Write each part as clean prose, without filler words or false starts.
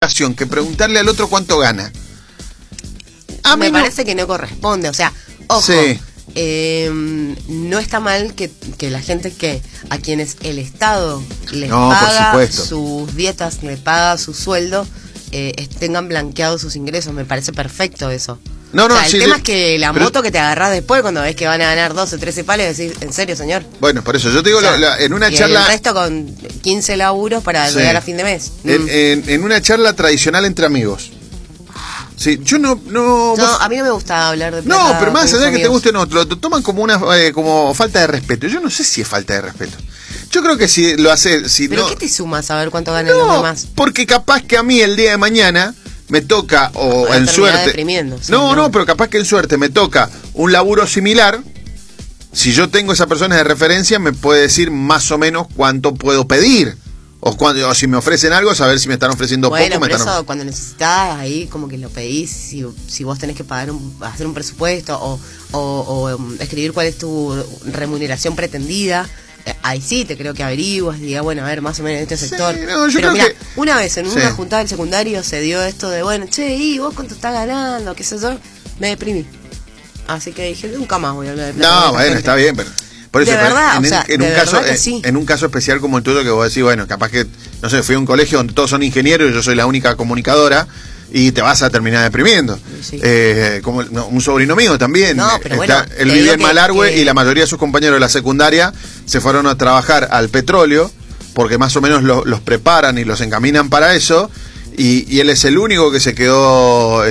educación que preguntarle al otro cuánto gana. Me parece que no corresponde, o sea, ojo, sí. No está mal que la gente a quienes el Estado les No, paga por supuesto. sus dietas, les paga su sueldo, tengan blanqueados sus ingresos, me parece perfecto eso. No, o sea, el sí, tema es que la pero, moto que te agarrás después cuando ves que van a ganar 12 o 13 palos, decís, ¿en serio, señor? Bueno, por eso yo te digo, O sea, en una y charla... el resto con 15 laburos para Sí. llegar a fin de mes. En una charla tradicional entre amigos. Sí, yo A mí no me gusta hablar de plata. No, pero más con allá de que te amigos. guste o no, lo toman como como falta de respeto. Yo no sé si es falta de respeto. Yo creo que si lo hace... ¿Pero no, qué te suma saber cuánto ganan los demás? porque capaz que a mí el día de mañana me toca, o Puede en terminar suerte... deprimiendo, sí, no, pero capaz que en suerte me toca un laburo similar. Si yo tengo esa persona de referencia, me puede decir más o menos cuánto puedo pedir. O si me ofrecen algo, saber si me están ofreciendo bueno, poco. Pero eso cuando necesitas, ahí como que lo pedís, si vos tenés que pagar hacer un presupuesto o escribir cuál es tu remuneración pretendida, ahí sí te creo que averiguas, diga, bueno, a ver, más o menos en este sector. No, yo pero creo mira, que... una vez en Sí. una juntada del secundario se dio esto de, bueno, che, ¿y vos cuánto estás ganando? ¿Qué sé yo? Me deprimí. Así que dije, nunca más voy a hablar de plata. No, bueno, está bien, pero... Por eso, de verdad, en un caso especial como el tuyo, que vos decís, bueno, capaz que, no sé, fui a un colegio donde todos son ingenieros y yo soy la única comunicadora, y te vas a terminar deprimiendo. Sí. Como un sobrino mío también. No, pero bueno, él te vivía digo en Malargüe que... y la mayoría de sus compañeros de la secundaria se fueron a trabajar al petróleo, porque más o menos los preparan y los encaminan para eso. Y él es el único que se quedó,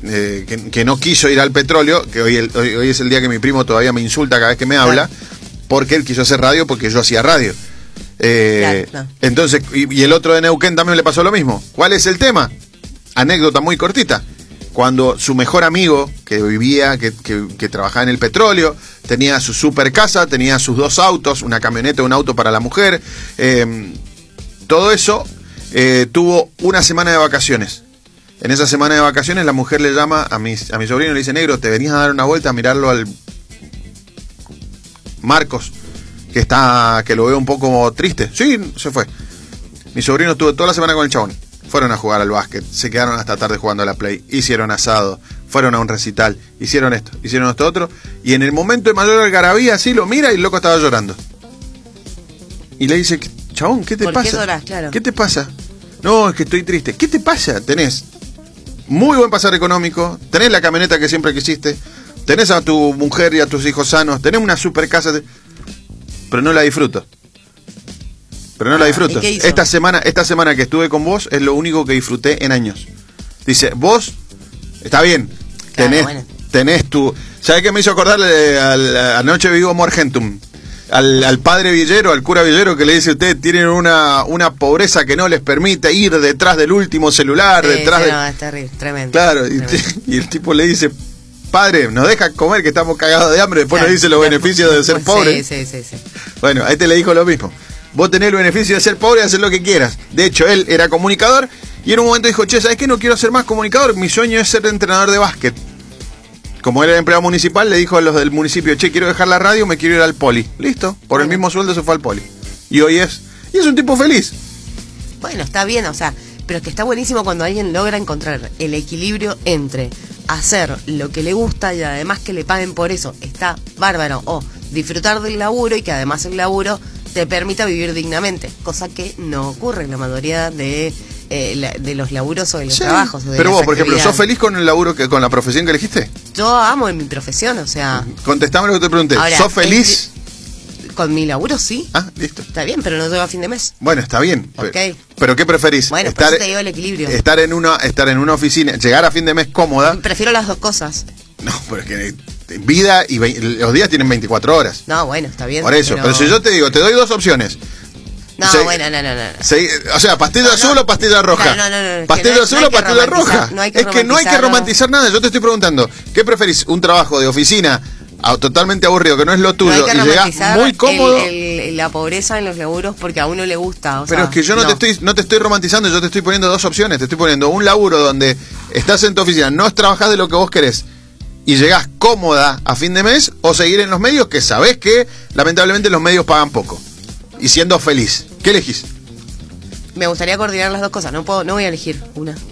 que no quiso ir al petróleo, que hoy es el día que mi primo todavía me insulta cada vez que me habla, porque él quiso hacer radio porque yo hacía radio. Claro. Entonces, y el otro de Neuquén también le pasó lo mismo. ¿Cuál es el tema? Anécdota muy cortita. Cuando su mejor amigo, que vivía, que trabajaba en el petróleo, tenía su super casa, tenía sus 2 autos, una camioneta, un auto para la mujer, todo eso... tuvo una semana de vacaciones. En esa semana de vacaciones la mujer le llama a mi sobrino y le dice, negro, ¿te venías a dar una vuelta a mirarlo al Marcos, que lo veo un poco triste? Sí, se fue. Mi sobrino estuvo toda la semana con el chabón. Fueron a jugar al básquet, se quedaron hasta tarde jugando a la Play, hicieron asado, fueron a un recital, hicieron esto otro, y en el momento de mayor algarabía así lo mira y el loco estaba llorando. Y le dice, chabón, ¿qué te pasa? ¿Por qué llorás? Claro. ¿Qué te pasa? No, es que estoy triste. ¿Qué te pasa? Tenés muy buen pasar económico, tenés la camioneta que siempre quisiste, tenés a tu mujer y a tus hijos sanos, tenés una super casa, pero no la disfruto. ¿Y qué hizo? Esta semana que estuve con vos es lo único que disfruté en años. Dice, vos, está bien, Claro, tenés tu... ¿Sabés qué me hizo acordar? Anoche vivo Morgentum. Al padre Villero, al cura Villero, que le dice, ustedes tienen una pobreza que no les permite ir detrás del último celular, No, es terrible, tremendo. Claro, tremendo. Y el tipo le dice, padre, nos deja comer que estamos cagados de hambre, después nos dice los beneficios de ser pobre. Sí. Bueno, a este le dijo lo mismo. Vos tenés el beneficio de ser pobre y hacer lo que quieras. De hecho, él era comunicador y en un momento dijo, che, ¿sabes qué? No quiero ser más comunicador, mi sueño es ser entrenador de básquet. Como él era empleado municipal, le dijo a los del municipio, che, quiero dejar la radio, me quiero ir al poli. Listo, por el mismo sueldo se fue al poli. Y es un tipo feliz. Bueno, está bien, o sea, pero es que está buenísimo cuando alguien logra encontrar el equilibrio entre hacer lo que le gusta y además que le paguen por eso. Está bárbaro. O disfrutar del laburo y que además el laburo te permita vivir dignamente, cosa que no ocurre en la mayoría de los laburos o de los trabajos. Pero vos, por ejemplo, ¿sos feliz con el laburo, con la profesión que elegiste? Yo amo en mi profesión, o sea... Contestame lo que te pregunté. Ahora, ¿Sos feliz? Con mi laburo sí. Ah, listo. Está bien, pero no llego a fin de mes. Bueno, está bien. Ok. Pero ¿qué preferís? Bueno, por eso te digo el equilibrio. Estar en una oficina, llegar a fin de mes cómoda. Prefiero las dos cosas. No, pero es que vida y los días tienen 24 horas. No, bueno, está bien. Por eso, pero si yo te digo, te doy 2 opciones. No, bueno, no. O sea, pastilla azul o pastilla roja. No. Pastilla azul o pastilla roja. Es que no hay que romantizar nada. Yo te estoy preguntando, ¿qué preferís? ¿Un trabajo de oficina totalmente aburrido, que no es lo tuyo, y llegás muy cómodo? La pobreza en los laburos porque a uno le gusta. O pero sea, es que yo no te estoy romantizando, yo te estoy poniendo 2 opciones. Te estoy poniendo un laburo donde estás en tu oficina, no trabajás de lo que vos querés y llegás cómoda a fin de mes, o seguir en los medios, que sabés que lamentablemente los medios pagan poco, y siendo feliz. ¿Qué elegís? Me gustaría coordinar las dos cosas, no voy a elegir una.